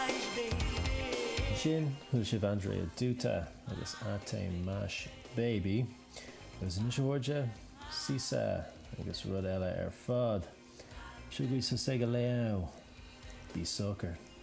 Sin thuil sibh Andrea Duta agus Artane Mash Baby agus in Georgia Sisa agus rud eile ar fad. Siúgaí sa Sega Leo Bí Soccer.